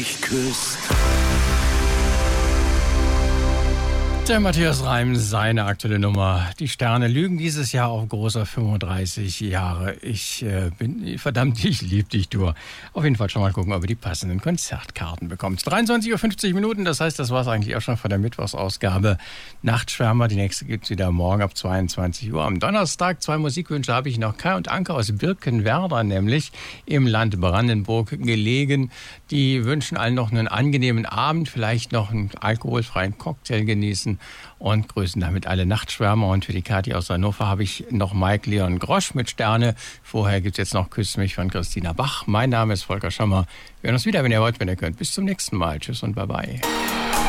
mich küsst. Der Matthias Reim, seine aktuelle Nummer. Die Sterne lügen dieses Jahr auf großer 35 Jahre. Ich lieb dich, du. Auf jeden Fall schon mal gucken, ob ihr die passenden Konzertkarten bekommt. 23:50 Uhr, das heißt, das war es eigentlich auch schon von der Mittwochsausgabe. Nachtschwärmer, die nächste gibt es wieder morgen ab 22 Uhr. Am Donnerstag 2 Musikwünsche habe ich noch. Kai und Anke aus Birkenwerder, nämlich im Land Brandenburg gelegen. Die wünschen allen noch einen angenehmen Abend, vielleicht noch einen alkoholfreien Cocktail genießen und grüßen damit alle Nachtschwärmer. Und für die Kathi aus Hannover habe ich noch Mike Leon Grosch mit Sterne. Vorher gibt es jetzt noch Küss mich von Christina Bach. Mein Name ist Volker Schommer. Wir hören uns wieder, wenn ihr wollt, wenn ihr könnt. Bis zum nächsten Mal. Tschüss und Bye-bye.